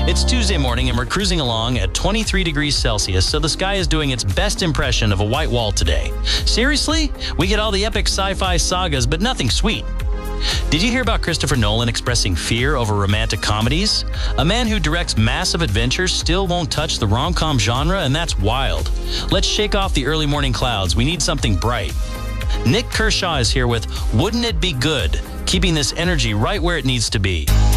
It's Tuesday morning and we're cruising along at 23 degrees Celsius, so the sky is doing its best impression of a white wall today. Seriously? We get all the epic sci-fi sagas, but nothing sweet. Did you hear about Christopher Nolan expressing fear over romantic comedies? A man who directs massive adventures still won't touch the rom-com genre, and that's wild. Let's shake off the early morning clouds. We need something bright. Nick Kershaw is here with Wouldn't It Be Good, keeping this energy right where it needs to be.